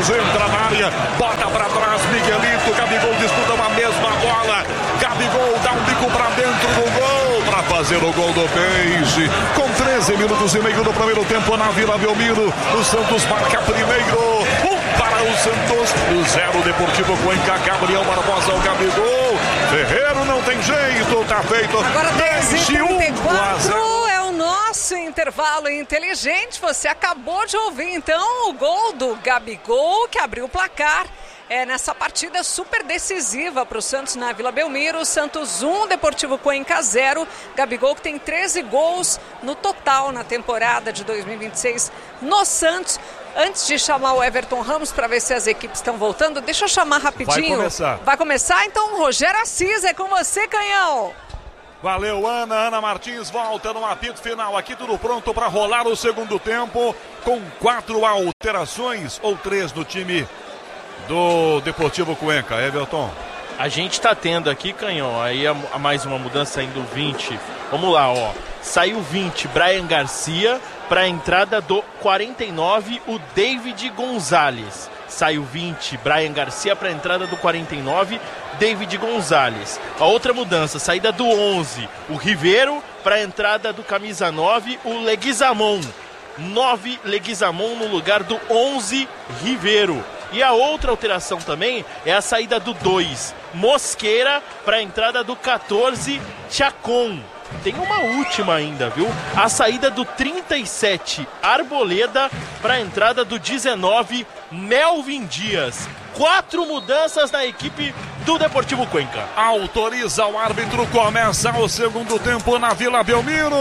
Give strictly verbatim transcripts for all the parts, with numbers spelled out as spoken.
Santos entra na área, bota pra trás, Miguelito, Gabigol disputa uma mesma bola, Gabigol dá um bico pra dentro do gol, pra fazer o gol do Peixe, com treze minutos e meio do primeiro tempo na Vila Belmiro, o Santos marca primeiro, um para o Santos, zero Deportivo Cuenca, Gabriel Barbosa, o Gabigol, Ferreiro não tem jeito, tá feito, agora dez e trinta e quatro. Nosso intervalo inteligente, você acabou de ouvir então o gol do Gabigol que abriu o placar é, nessa partida super decisiva para o Santos na Vila Belmiro. Santos um, Deportivo Cuenca zero. Gabigol que tem treze gols no total na temporada de dois mil e vinte e seis no Santos. Antes de chamar o Everton Ramos para ver se as equipes estão voltando, deixa eu chamar rapidinho. Vai começar. Vai começar? Então, Rogério Assis, é com você, Canhão. Valeu, Ana. Ana Martins volta no apito final. Aqui tudo pronto para rolar o segundo tempo. Com quatro alterações ou três no time do Deportivo Cuenca. Everton. A gente tá tendo aqui, Canhão, aí a, a mais uma mudança saindo vinte. Vamos lá, ó. Saiu vinte, Brian Garcia. Para a entrada do quarenta e nove, o David Gonzalez. Saiu vinte, Brian Garcia para a entrada do quarenta e nove, David Gonzalez. A outra mudança, saída do onze, o Ribeiro para a entrada do camisa nove, o Leguizamon. nove, Leguizamon no lugar do onze, Ribeiro. E a outra alteração também é a saída do dois, Mosqueira para a entrada do quatorze, Chacon. Tem uma última ainda, viu? A saída do trinta e sete, Arboleda, para a entrada do dezenove, Melvin Dias. Quatro mudanças na equipe do Deportivo Cuenca. Autoriza o árbitro, começa o segundo tempo na Vila Belmiro.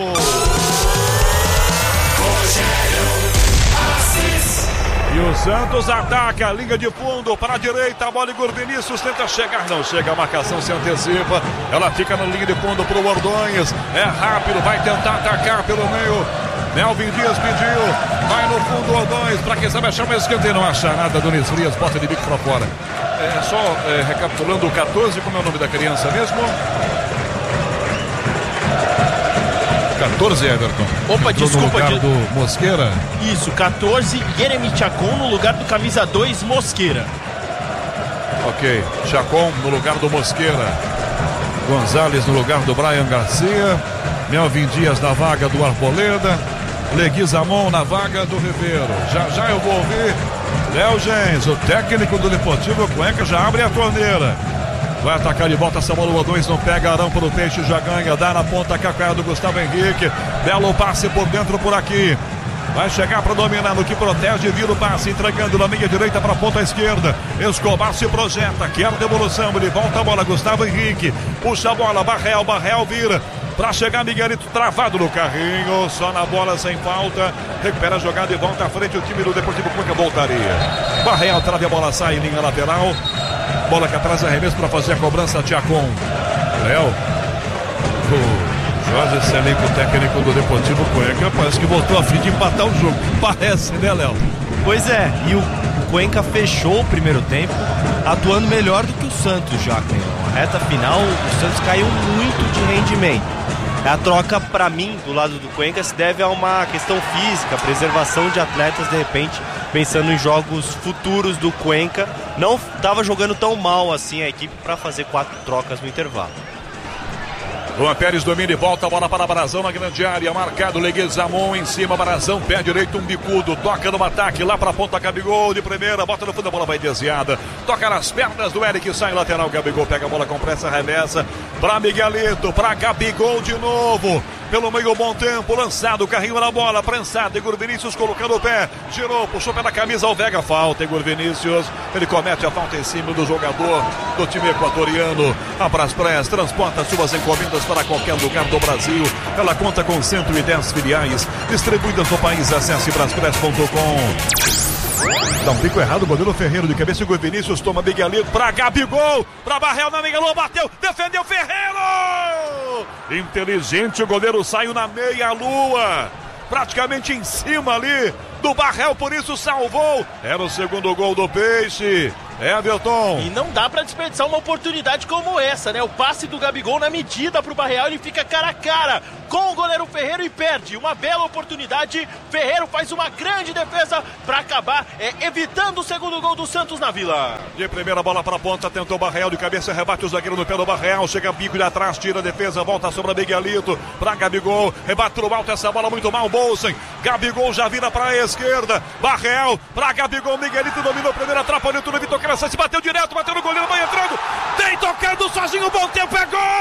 E o Santos ataca, linha de fundo para a direita, a bola Igor Vinícius tenta chegar, não chega, a marcação se antecipa, ela fica na linha de fundo para o Ordonhas, é rápido, vai tentar atacar pelo meio, Melvin Dias pediu, vai no fundo o Ordonhas, para quem sabe achar uma escanteio, não achar nada, Donis Frias, bota de bico para fora. É só é, recapitulando o quatorze, como é o nome da criança mesmo? quatorze, Everton. Opa, entrou desculpa. No lugar de... do Mosqueira. Isso, quatorze, Jeremy Chacon no lugar do camisa dois, Mosqueira. Ok, Chacon no lugar do Mosqueira. Gonzalez no lugar do Brian Garcia. Melvin Dias na vaga do Arboleda. Leguizamon na vaga do Ribeiro. Já já eu vou ouvir Léo Gens, o técnico do Deportivo Cuenca, já abre a torneira. Vai atacar de volta, essa bola o dois não pega, Arão para o Peixe, já ganha, dá na ponta, Cacá do Gustavo Henrique, belo passe por dentro por aqui, vai chegar para dominar no que protege, vira o passe, entregando na meia direita para a ponta esquerda, Escobar se projeta, quer devolução, ele volta a bola, Gustavo Henrique, puxa a bola, Barrel, Barrel vira, para chegar Miguelito travado no carrinho, só na bola sem falta, recupera a jogada e volta à frente, o time do Deportivo Cuenca voltaria, Barrel trava a bola, sai em linha lateral, bola que atrás arremesso para fazer a cobrança, Chacon. Léo, o Jorge, esse elenco técnico do Deportivo Cuenca, parece que voltou a fim de empatar o jogo. Parece, né, Léo? Pois é, e o Cuenca fechou o primeiro tempo, atuando melhor do que o Santos já. Na reta final, o Santos caiu muito de rendimento. A troca, para mim, do lado do Cuenca, se deve a uma questão física, preservação de atletas, de repente, pensando em jogos futuros do Cuenca. Não estava jogando tão mal assim a equipe para fazer quatro trocas no intervalo. Luan Pérez domina e volta a bola para Barazão na grande área, marcado Leguizamon em cima, Barazão, pé direito, um bicudo, toca no ataque, lá para a ponta, Gabigol de primeira, bota no fundo, a bola vai desviada, toca nas pernas do Eric, sai lateral, Gabigol pega a bola com pressa, arremessa, para Miguelito, para Gabigol de novo, pelo meio, bom tempo, lançado, carrinho na bola, prensado, Igor Vinícius colocando o pé, girou, puxou pela camisa, o Vega, falta, Igor Vinícius, ele comete a falta em cima do jogador do time equatoriano, a Braspress transporta suas encomendas para qualquer lugar do Brasil, ela conta com cento e dez filiais, distribuídas no país, acesse braspress ponto com. Dá um pico errado, o goleiro Ferreiro de cabeça, Igor Vinícius toma Miguelito para Gabigol, para Barrel na Miguelô, bateu, defendeu Ferreiro! Inteligente, o goleiro saiu na meia-lua, praticamente em cima ali do Barrel, por isso salvou. Era o segundo gol do Peixe. Everton. E não dá pra desperdiçar uma oportunidade como essa, né? O passe do Gabigol na medida pro Barreal, ele fica cara a cara com o goleiro Ferreiro e perde uma bela oportunidade. Ferreiro faz uma grande defesa pra acabar é, evitando o segundo gol do Santos na Vila. De primeira bola pra ponta, tentou o Barreal de cabeça, rebate o zagueiro no pé do Barreal, chega bico de atrás, tira a defesa, volta sobre Miguelito, pra Gabigol, rebate pro alto essa bola muito mal, Bolsen, Gabigol já vira pra esquerda, Barreal pra Gabigol, Miguelito dominou a primeira, atrapalhou tudo, Vitor Crescente, bateu direto, bateu no goleiro, vai entrando, tem tocando sozinho, bom tempo, é gol!